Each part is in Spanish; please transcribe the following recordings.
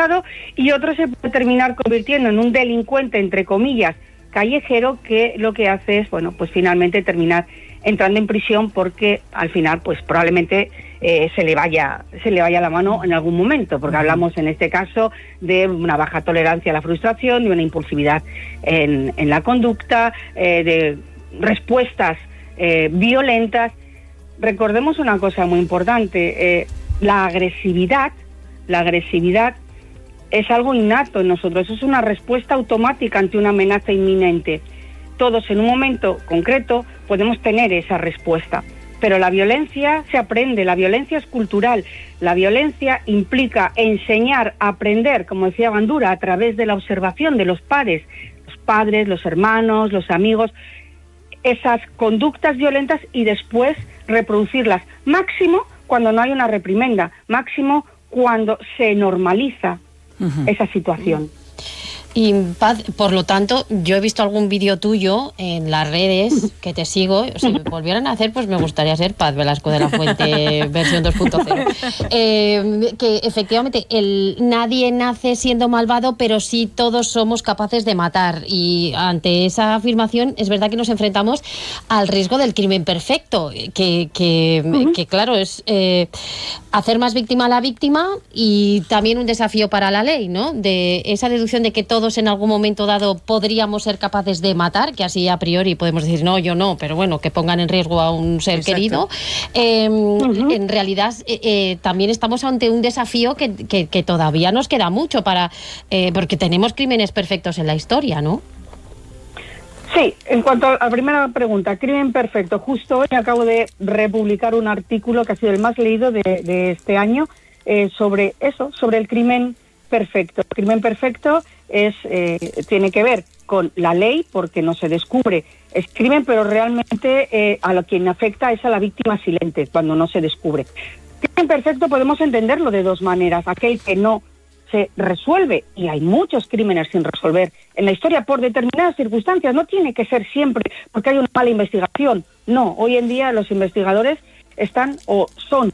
pasado, y otro se puede terminar convirtiendo en un delincuente, entre comillas, callejero, que lo que hace es, bueno, pues finalmente terminar entrando en prisión porque al final, pues probablemente se le vaya la mano en algún momento, porque hablamos en este caso de una baja tolerancia a la frustración, de una impulsividad en la conducta, de respuestas violentas. Recordemos una cosa muy importante, la agresividad es algo innato en nosotros, es una respuesta automática ante una amenaza inminente. Todos en un momento concreto podemos tener esa respuesta, pero la violencia se aprende, la violencia es cultural, la violencia implica enseñar, aprender, como decía Bandura, a través de la observación de los pares, los padres, los hermanos, los amigos, esas conductas violentas y después reproducirlas, máximo cuando no hay una reprimenda, máximo cuando se normaliza esa situación. Y Paz, por lo tanto, yo he visto algún vídeo tuyo en las redes que te sigo. Si me volvieran a hacer, pues me gustaría ser Paz Velasco de la Fuente versión 2.0. Que efectivamente nadie nace siendo malvado, pero sí todos somos capaces de matar. Y ante esa afirmación es verdad que nos enfrentamos al riesgo del crimen perfecto, que claro, es hacer más víctima a la víctima y también un desafío para la ley, ¿no? De esa deducción de que todos en algún momento dado podríamos ser capaces de matar, que así a priori podemos decir no, yo no, pero bueno, que pongan en riesgo a un ser querido. En realidad también estamos ante un desafío que todavía nos queda mucho para porque tenemos crímenes perfectos en la historia, ¿no? Sí, en cuanto a la primera pregunta, crimen perfecto, justo hoy acabo de republicar un artículo que ha sido el más leído de este año sobre eso, sobre el crimen perfecto. El crimen perfecto tiene que ver con la ley porque no se descubre. Es crimen, pero realmente a lo quien afecta es a la víctima silente cuando no se descubre. Crimen perfecto podemos entenderlo de dos maneras. Aquel que no se resuelve, y hay muchos crímenes sin resolver en la historia por determinadas circunstancias. No tiene que ser siempre porque hay una mala investigación. No, hoy en día los investigadores son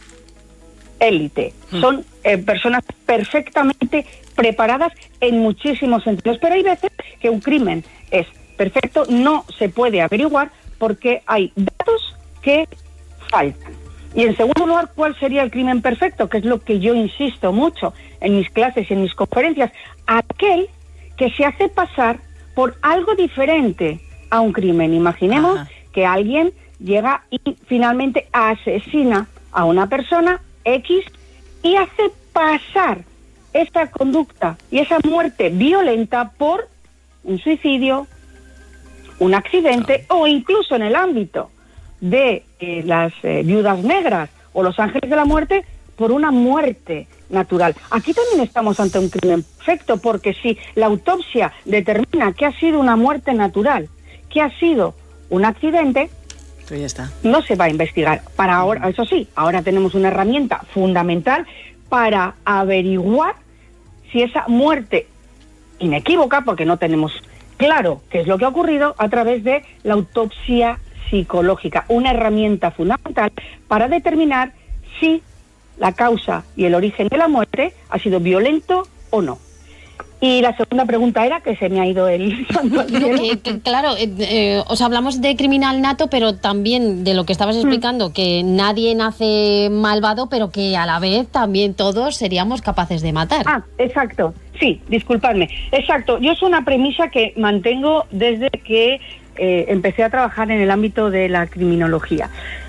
élite, son personas perfectamente preparadas en muchísimos sentidos, pero hay veces que un crimen es perfecto, no se puede averiguar porque hay datos que faltan. Y en segundo lugar, ¿cuál sería el crimen perfecto? Que es lo que yo insisto mucho en mis clases y en mis conferencias. Aquel que se hace pasar por algo diferente a un crimen. Imaginemos que alguien llega y finalmente asesina a una persona X y hace pasar esa conducta y esa muerte violenta por un suicidio, un accidente o incluso en el ámbito de las viudas negras o los ángeles de la muerte por una muerte natural. Aquí también estamos ante un crimen perfecto porque si la autopsia determina que ha sido una muerte natural, que ha sido un accidente, pues ya está. No se va a investigar. Para ahora, eso sí, ahora tenemos una herramienta fundamental para averiguar si esa muerte inequívoca, porque no tenemos claro qué es lo que ha ocurrido, a través de la autopsia psicológica, una herramienta fundamental para determinar si la causa y el origen de la muerte ha sido violento o no. Y la segunda pregunta era, que se me ha ido el santo al cielo. Claro, os hablamos de criminal nato, pero también de lo que estabas explicando, que nadie nace malvado, pero que a la vez también todos seríamos capaces de matar. Exacto. Sí, disculpadme. Exacto. Yo es una premisa que mantengo desde que empecé a trabajar en el ámbito de la criminología.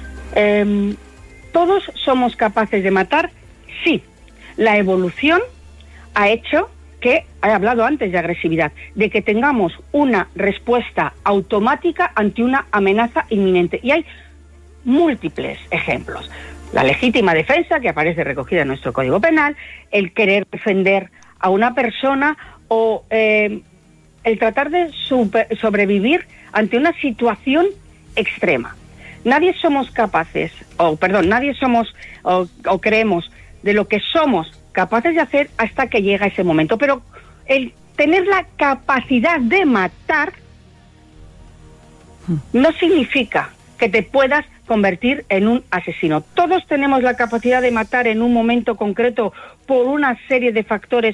¿Todos somos capaces de matar? Sí. La evolución ha hecho que, he hablado antes de agresividad, de que tengamos una respuesta automática ante una amenaza inminente. Y hay múltiples ejemplos. La legítima defensa, que aparece recogida en nuestro Código Penal, el querer defender a una persona o el tratar de sobrevivir ante una situación extrema. Nadie somos capaces, nadie somos o creemos de lo que somos capaces de hacer hasta que llega ese momento. Pero el tener la capacidad de matar no significa que te puedas convertir en un asesino. Todos tenemos la capacidad de matar en un momento concreto por una serie de factores